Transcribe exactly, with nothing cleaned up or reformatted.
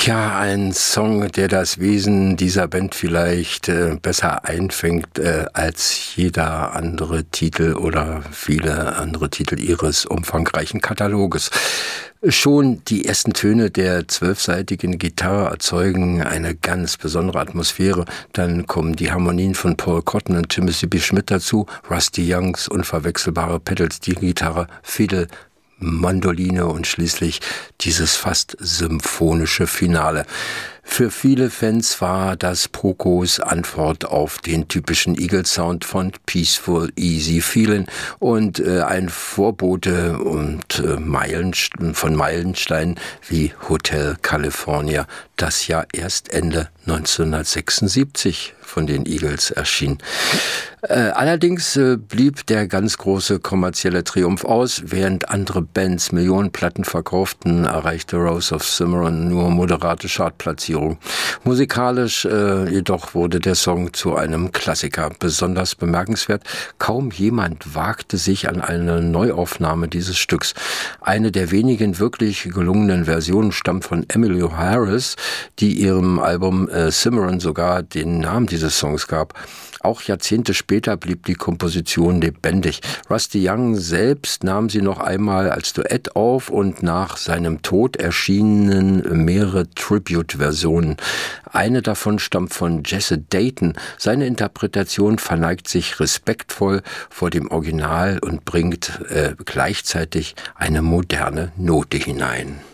Ja, ein Song, der das Wesen dieser Band vielleicht äh, besser einfängt äh, als jeder andere Titel oder viele andere Titel ihres umfangreichen Kataloges. Schon die ersten Töne der zwölfsaitigen Gitarre erzeugen eine ganz besondere Atmosphäre. Dann kommen die Harmonien von Paul Cotton und Timothy B. Schmidt dazu, Rusty Youngs unverwechselbare Pedal-Steel-Gitarre, Fiddle, Mandoline und schließlich dieses fast symphonische Finale. Für viele Fans war das Procos Antwort auf den typischen Eagles-Sound von Peaceful, Easy Feelin' und äh, ein Vorbote und äh, Meilenst- von Meilensteinen wie Hotel California, das ja erst Ende neunzehnhundertsechsundsiebzig von den Eagles erschien. Äh, allerdings äh, blieb der ganz große kommerzielle Triumph aus. Während andere Bands Millionen Platten verkauften, erreichte Rose of Cimarron nur moderate Chartplatzierung. Musikalisch äh, jedoch wurde der Song zu einem Klassiker. Besonders bemerkenswert, kaum jemand wagte sich an eine Neuaufnahme dieses Stücks. Eine der wenigen wirklich gelungenen Versionen stammt von Emmylou Harris, die ihrem Album äh, Cimarron sogar den Namen dieses Songs gab. Auch Jahrzehnte später blieb die Komposition lebendig. Rusty Young selbst nahm sie noch einmal als Duett auf und nach seinem Tod erschienen mehrere Tribute-Versionen. Eine davon stammt von Jesse Dayton. Seine Interpretation verneigt sich respektvoll vor dem Original und bringt äh, gleichzeitig eine moderne Note hinein.